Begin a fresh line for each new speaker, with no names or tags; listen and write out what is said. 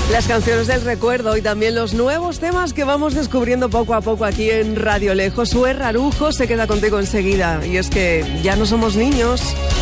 Las canciones del recuerdo y también los nuevos temas que vamos descubriendo poco a poco aquí en Radio Lejos. Josué Rarujo se queda contigo enseguida. Y es que ya no somos niños.